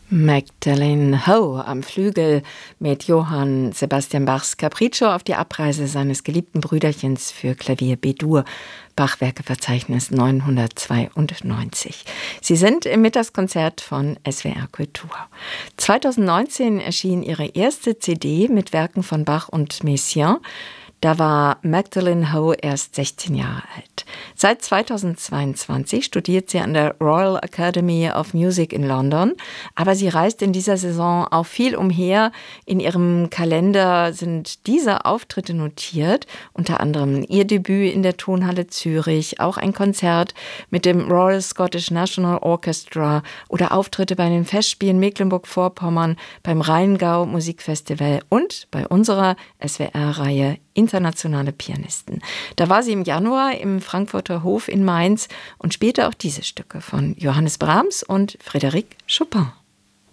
Magdalene Ho am Flügel mit Johann Sebastian Bachs Capriccio auf die Abreise seines geliebten Brüderchens für Klavier B-Dur, Bachwerkeverzeichnis 992. Sie sind im Mittagskonzert von SWR Kultur. 2019 erschien ihre erste CD mit Werken von Bach und Messiaen. Da war Magdalene Ho erst 16 Jahre alt. Seit 2022 studiert sie an der Royal Academy of Music in London, aber sie reist in dieser Saison auch viel umher. In ihrem Kalender sind diese Auftritte notiert, unter anderem ihr Debüt in der Tonhalle Zürich, auch ein Konzert mit dem Royal Scottish National Orchestra oder Auftritte bei den Festspielen Mecklenburg-Vorpommern, beim Rheingau Musikfestival und bei unserer SWR-Reihe Internationale Pianisten. Da war sie im Januar im Frankfurter Hof in Mainz und spielte auch diese Stücke von Johannes Brahms und Frédéric Chopin.